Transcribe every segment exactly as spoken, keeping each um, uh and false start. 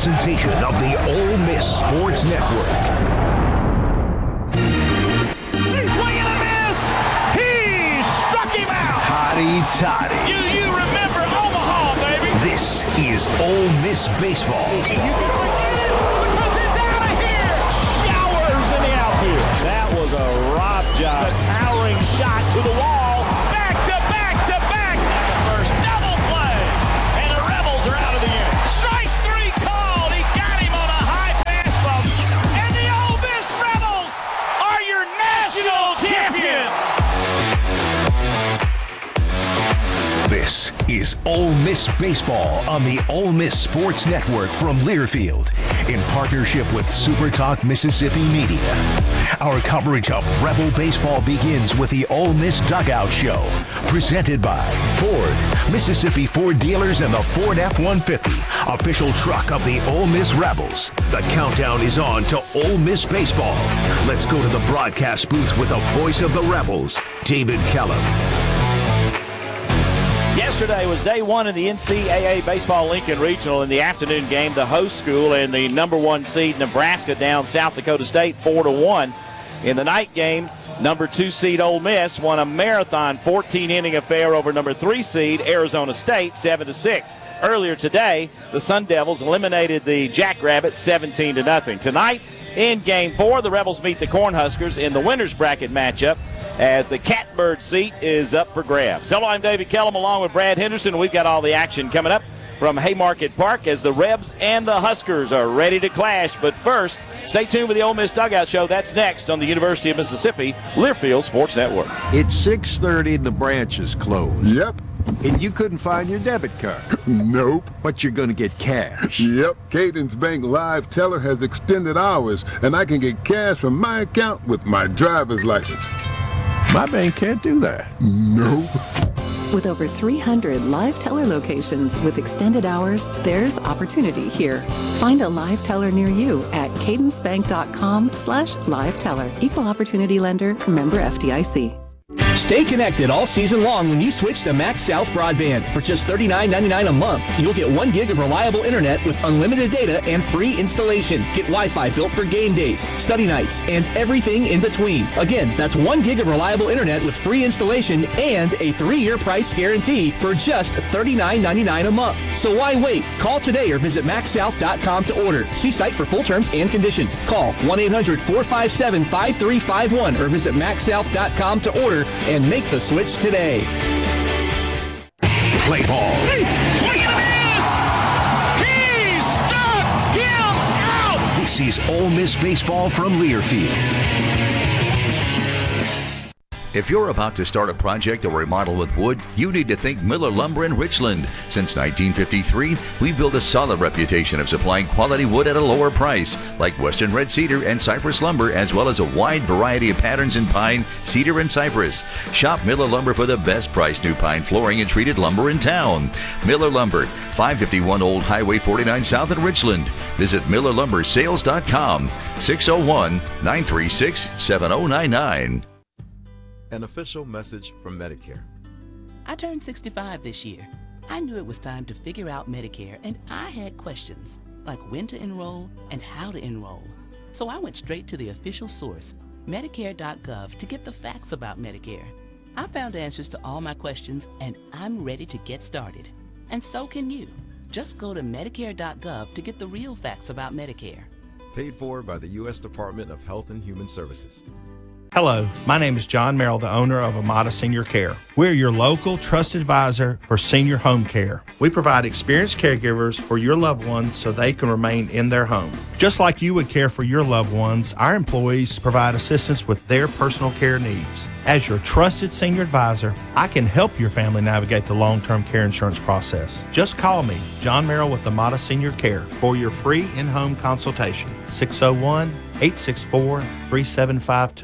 presentation of the Ole Miss Sports Network. He's swinging a miss. He struck him out. Hotty toddy. You you remember Omaha, baby? This is Ole Miss baseball. And you can forget it because it's out of here. Showers in the outfield. That was a rob job. A towering shot to the wall. Back to back to back. First double play, and the Rebels are out of the inning. Strike three called. He got him on a high fastball. And the Ole Miss Rebels are your national champions. This is Ole Miss Baseball on the Ole Miss Sports Network from Learfield in partnership with Super Talk Mississippi Media. Our coverage of Rebel baseball begins with the Ole Miss Dugout Show, presented by Ford, Mississippi Ford dealers, and the Ford F one fifty, official truck of the Ole Miss Rebels. The countdown is on to Ole Miss baseball. Let's go to the broadcast booth with the voice of the Rebels, David Kellum. Yesterday was day one of the N C double A Baseball Lincoln Regional. In the afternoon game, the host school and the number one seed Nebraska down South Dakota State four to one. In the night game, number two seed Ole Miss won a marathon fourteen inning affair over number three seed Arizona State seven to six. Earlier today, the Sun Devils eliminated the Jackrabbits seventeen to nothing. Tonight, in game four, the Rebels meet the Cornhuskers in the winners bracket matchup, as the Catbird seat is up for grabs. Hello, I'm David Kellum along with Brad Henderson. We've got all the action coming up from Haymarket Park as the Rebs and the Huskers are ready to clash. But first, stay tuned with the Ole Miss Dugout Show. That's next on the University of Mississippi Learfield Sports Network. It's six thirty and the branch is closed. Yep. And you couldn't find your debit card. Nope. But you're going to get cash. Yep. Cadence Bank Live Teller has extended hours, and I can get cash from my account with my driver's license. My bank can't do that. Nope. With over three hundred live teller locations with extended hours, there's opportunity here. Find a live teller near you at cadencebank.com slash live teller. Equal opportunity lender, member F D I C. Stay connected all season long when you switch to Max South Broadband. For just thirty-nine ninety-nine a month, you'll get one gig of reliable internet with unlimited data and free installation. Get Wi-Fi built for game days, study nights, and everything in between. Again, that's one gig of reliable internet with free installation and a three-year price guarantee for just thirty-nine ninety-nine a month. So why wait? Call today or visit max south dot com to order. See site for full terms and conditions. Call one eight hundred four five seven five three five one or visit max south dot com to order and make the switch today. Play ball. Hey, swing and a miss! He struck him out! This is Ole Miss baseball from Learfield. If you're about to start a project or remodel with wood, you need to think Miller Lumber in Richland. Since nineteen fifty-three, we've built a solid reputation of supplying quality wood at a lower price, like Western Red Cedar and Cypress Lumber, as well as a wide variety of patterns in pine, cedar, and cypress. Shop Miller Lumber for the best price new pine flooring and treated lumber in town. Miller Lumber, five fifty-one Old Highway forty-nine South in Richland. Visit miller lumber sales dot com, six oh one, nine three six, seven oh nine nine. An official message from Medicare. I turned sixty-five this year. I knew it was time to figure out Medicare, and I had questions, like when to enroll and how to enroll. So I went straight to the official source, medicare dot gov, to get the facts about Medicare. I found answers to all my questions, and I'm ready to get started. And so can you. Just go to medicare dot gov to get the real facts about Medicare. Paid for by the U S Department of Health and Human Services. Hello, my name is John Merrill, the owner of Amada Senior Care. We're your local trusted advisor for senior home care. We provide experienced caregivers for your loved ones so they can remain in their home. Just like you would care for your loved ones, our employees provide assistance with their personal care needs. As your trusted senior advisor, I can help your family navigate the long-term care insurance process. Just call me, John Merrill with Amada Senior Care, for your free in-home consultation, six oh one, eight six four, three seven five two.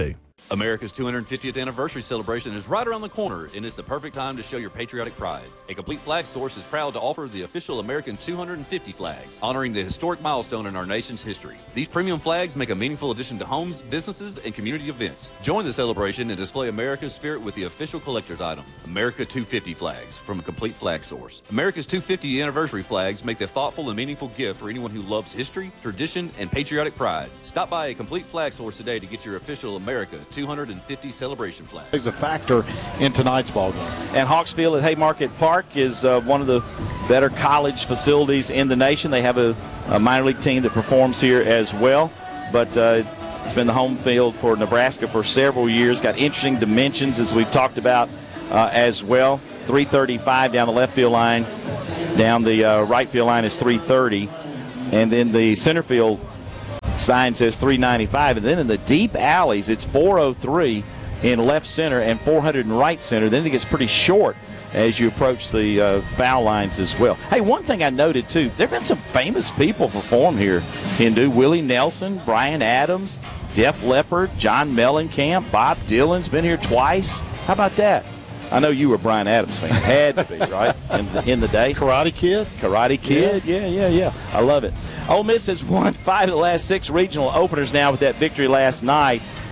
America's two hundred fiftieth anniversary celebration is right around the corner, and it's the perfect time to show your patriotic pride. A Complete Flag Source is proud to offer the official American two hundred fifty flags, honoring the historic milestone in our nation's history. These premium flags make a meaningful addition to homes, businesses, and community events. Join the celebration and display America's spirit with the official collector's item, America two fifty flags from a Complete Flag Source. America's two hundred fiftieth anniversary flags make the thoughtful and meaningful gift for anyone who loves history, tradition, and patriotic pride. Stop by a Complete Flag Source today to get your official America two hundred fifty celebration flag. Is a factor in tonight's ball game. And Hawksfield at Haymarket Park is uh, one of the better college facilities in the nation. They have a, a minor league team that performs here as well, but uh, it's been the home field for Nebraska for several years. Got interesting dimensions, as we've talked about uh, as well. three thirty-five down the left field line, down the uh, right field line is three thirty, and then the center field sign says three ninety-five, and then in the deep alleys it's four oh three in left center and four hundred in right center. Then it gets pretty short as you approach the uh, foul lines as well. Hey, one thing I noted too, there have been some famous people perform here. Hindu, Willie Nelson, Bryan Adams, Def Leppard, John Mellencamp, Bob Dylan's been here twice. How about that? I know you were a Bryan Adams fan. Had to be, right? In the, in the day. Karate Kid? Karate Kid, yeah. yeah, yeah, yeah. I love it. Ole Miss has won five of the last six regional openers now with that victory last night.